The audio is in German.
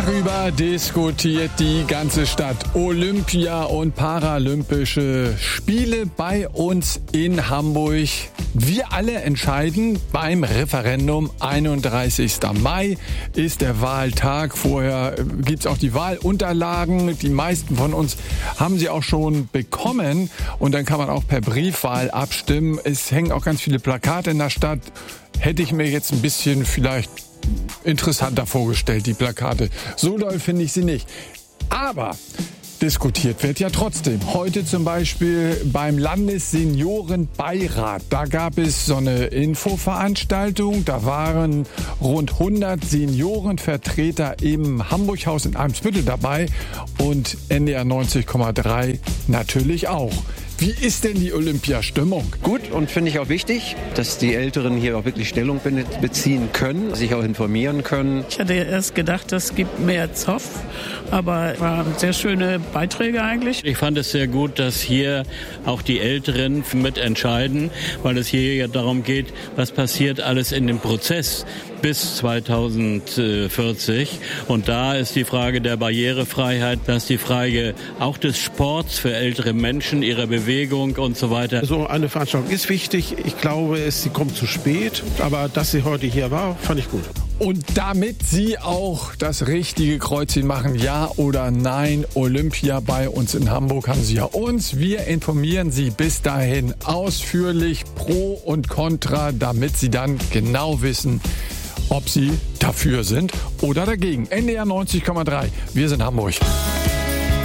Darüber diskutiert die ganze Stadt. Olympia und Paralympische Spiele bei uns in Hamburg. Wir alle entscheiden beim Referendum. 31. Mai ist der Wahltag. Vorher gibt's auch die Wahlunterlagen. Die meisten von uns haben sie auch schon bekommen. Und dann kann man auch per Briefwahl abstimmen. Es hängen auch ganz viele Plakate in der Stadt. Hätte ich mir jetzt ein bisschen vielleicht interessanter vorgestellt, die Plakate. So doll finde ich sie nicht. Aber diskutiert wird ja trotzdem. Heute zum Beispiel beim Landesseniorenbeirat. Da gab es so eine Infoveranstaltung. Da waren rund 100 Seniorenvertreter im Hamburghaus in Eimsbüttel dabei und NDR 90,3 natürlich auch. Wie ist denn die Olympiastimmung? Gut und finde ich auch wichtig, dass die Älteren hier auch wirklich Stellung beziehen können, sich auch informieren können. Ich hatte erst gedacht, es gibt mehr Zoff, aber waren sehr schöne Beiträge eigentlich. Ich fand es sehr gut, dass hier auch die Älteren mitentscheiden, weil es hier ja darum geht, was passiert alles in dem Prozess bis 2040. Und da ist die Frage der Barrierefreiheit, da ist die Frage auch des Sports für ältere Menschen, ihrer Bewegung und so weiter. So eine Veranstaltung ist wichtig. Ich glaube, sie kommt zu spät. Aber dass sie heute hier war, fand ich gut. Und damit Sie auch das richtige Kreuzchen machen, ja oder nein, Olympia bei uns in Hamburg haben Sie ja uns. Wir informieren Sie bis dahin ausführlich pro und contra, damit Sie dann genau wissen, ob Sie dafür sind oder dagegen. NDR 90,3. Wir sind Hamburg.